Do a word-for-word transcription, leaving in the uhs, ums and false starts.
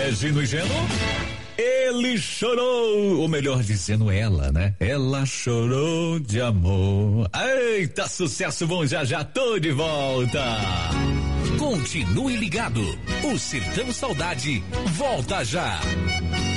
é Gino e Geno. Ele chorou, ou melhor dizendo ela, né? Ela chorou de amor. Eita, sucesso bom, já já tô de volta. Continue ligado, o Sertão Saudade volta já.